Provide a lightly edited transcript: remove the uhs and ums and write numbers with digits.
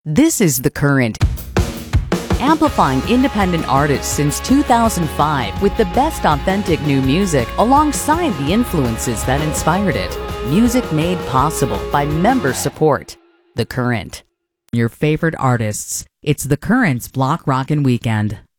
This is The Current, amplifying independent artists since 2005 with the best authentic new music alongside the influences that inspired it. Music made possible by member support. The Current. Your favorite artists. It's The Current's Block Rockin' Weekend.